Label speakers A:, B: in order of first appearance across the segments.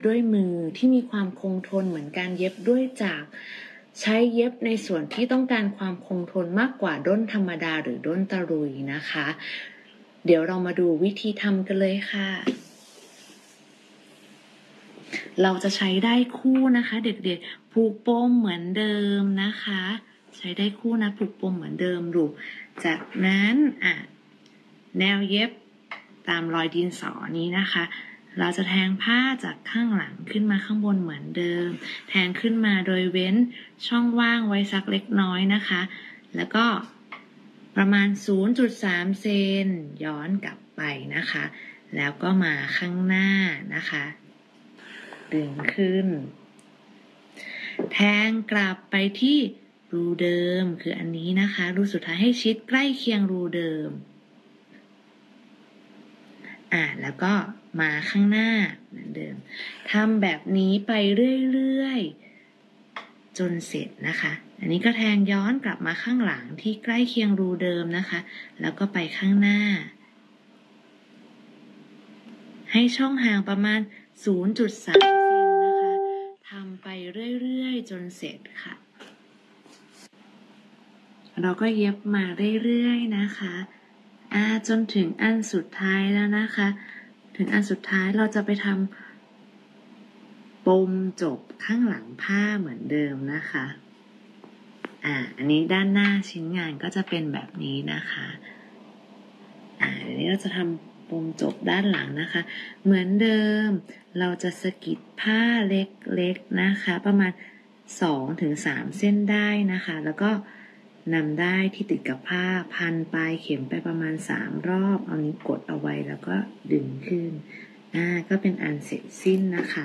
A: ด้วยมือที่มีความคงทนเหมือนการเย็บด้วยจากใช้เย็บในส่วนที่ต้องการความคงทนมากกว่าด้นธรรมดาหรือด้นตะลุยนะคะเดี๋ยวเรามาดูวิธีทำกันเลยค่ะเราจะใช้ได้คู่นะคะเด็กๆผูกปมเหมือนเดิมนะคะใช้ได้คู่นะผูกปมเหมือนเดิมดูจากนั้นแนวเย็บตามรอยดินสอนี้นะคะเราจะแทงผ้าจากข้างหลังขึ้นมาข้างบนเหมือนเดิมแทงขึ้นมาโดยเว้นช่องว่างไว้สักเล็กน้อยนะคะแล้วก็ประมาณ 0.3 เซนย้อนกลับไปนะคะแล้วก็มาข้างหน้านะคะดึงขึ้นแทงกลับไปที่รูเดิมคืออันนี้นะคะรูสุดท้ายให้ชิดใกล้เคียงรูเดิมแล้วก็มาข้างหน้าเหมือนเดิมทำแบบนี้ไปเรื่อยๆจนเสร็จนะคะอันนี้ก็แทงย้อนกลับมาข้างหลังที่ใกล้เคียงรูเดิมนะคะแล้วก็ไปข้างหน้าให้ช่องห่างประมาณ 0.3 เซนนะคะทำไปเรื่อยๆจนเสร็จค่ะเราก็เย็บมาเรื่อยๆนะคะจนถึงอันสุดท้ายแล้วนะคะถึงอันสุดท้ายเราจะไปทำปมจบข้างหลังผ้าเหมือนเดิมนะคะอันนี้ด้านหน้าชิ้นงานก็จะเป็นแบบนี้นะคะเดี๋ยวนี้เราจะทำปมจบด้านหลังนะคะเหมือนเดิมเราจะสะกิดผ้าเล็กๆนะคะประมาณ 2-3 เส้นได้นะคะแล้วก็นำได้ที่ติดกับผ้าพันปลายเข็มไปประมาณ3 รอบเอานี้กดเอาไว้แล้วก็ดึงขึ้นก็เป็นอันเสร็จสิ้นนะคะ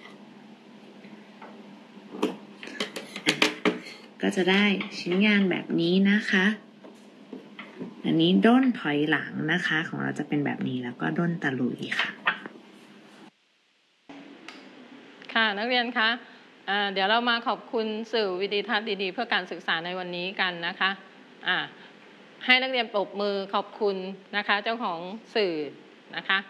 A: ก็จะได้ชิ้นงานแบบนี้นะคะอันนี้ด้นถอยหลังนะคะของเราจะเป็นแบบนี้แล้วก็ด้นตะลุยค่ะ
B: ค่ะนักเรียนคะเดี๋ยวเรามาขอบคุณสื่อวิดีทัศน์ดีๆเพื่อการศึกษาในวันนี้กันนะคะให้นักเรียนปรบมือขอบคุณนะคะเจ้าของสื่อนะคะ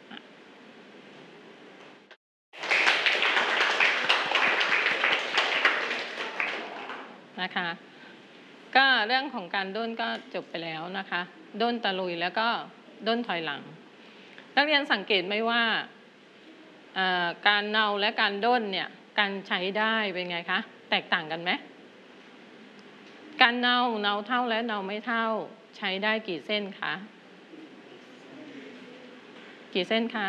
B: ก็เรื่องของการด้นก็จบไปแล้วนะคะด้นตะลุยแล้วก็ด้นถอยหลังนักเรียนสังเกตไหมว่าการเนาและการด้นเนี่ยการใช้ได้เป็นไงคะแตกต่างกันไหมการเนาเท่าและเนาไม่เท่าใช้ได้กี่เส้นคะกี่เส้นคะ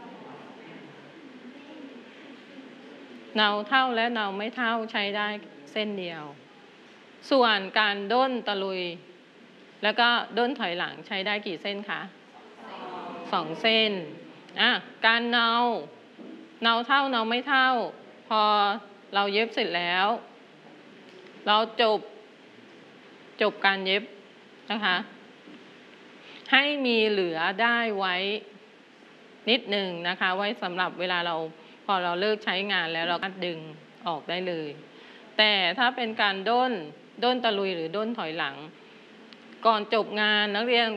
B: เนาเท่าและเนาไม่เท่าใช้ได้เส้นเดียวส่วนการด้นตะลุยแล้วก็ด้นถอยหลังใช้ได้กี่เส้นคะ2 เส้นการเนาเท่าเนาไม่เท่าพอเราเย็บเสร็จแล้วเราจบการเย็บนะคะให้มีเหลือได้ไว้นิดหนึ่งนะคะไว้สำหรับเวลาพอเราเลิกใช้งานแล้วเราก็ดึงออกได้เลยแต่ถ้าเป็นการด้นตะลุยหรือด้นถอยหลังก่อนจบงานนักเรียน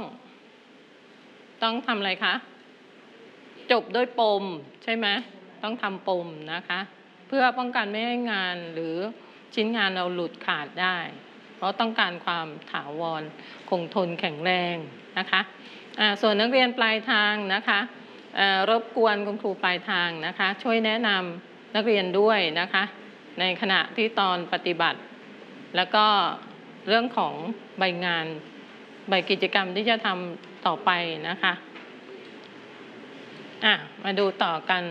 B: ต้องทำอะไรคะจบด้วยปมใช่ไหมต้องทำปมนะคะเพื่อป้องกันไม่ให้งานหรือชิ้นงานเราหลุดขาดได้เพราะต้องการความถาวรคงทนแข็งแรงนะคะส่วนนักเรียนปลายทางนะคะรบกวนคุณครูปลายทางนะคะช่วยแนะนำนักเรียนด้วยนะคะในขณะที่ตอนปฏิบัติแล้วก็เรื่องของใบกิจกรรมที่จะทำต่อไปนะคะมาดูต่อกัน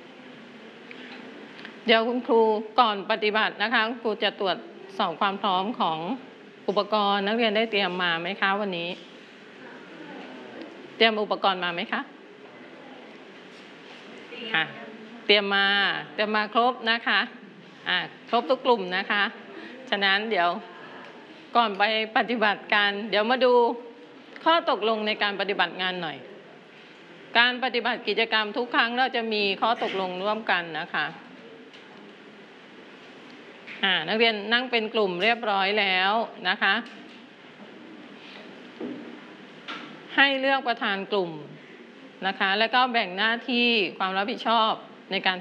B: เดี๋ยวคุณครูก่อนปฏิบัตินะคะคุณครูจะตรวจสอบความพร้อมของอุปกรณ์นักเรียนได้เตรียมมาไหมคะวันนี้เตรียมอุปกรณ์มาไหมคะเตรียมมาครบนะคะครบทุกกลุ่มนะคะฉะนั้นเดี๋ยวก่อนไปปฏิบัติการเดี๋ยวมาดูข้อตกลงในการปฏิบัติงานหน่อยการปฏิบัติกิจกรรมทุกครั้งเราจะมีข้อตกลงร่วมกันนะคะนักเรียนนั่งเป็นกลุ่มเรียบร้อยแล้วนะคะให้เลือกประธานกลุ่มนะคะแล้วก็แบ่งหน้าที่ความรับผิดชอบในการ